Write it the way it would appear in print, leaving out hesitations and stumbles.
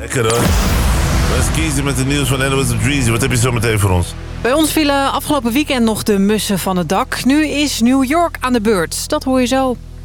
Lekker hoor. We eens kiezen met het nieuws van NOS op Dreezy. Wat heb je zo meteen voor ons? Bij ons vielen afgelopen weekend nog de mussen van het dak. Nu is New York aan de beurt. Dat hoor je zo.